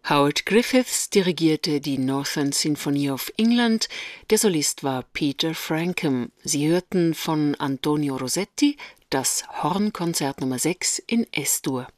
Howard Griffiths dirigierte die Northern Symphony of England, der Solist war Peter Frampton. Sie hörten von Antonio Rosetti das Hornkonzert Nummer 6 in Es-Dur.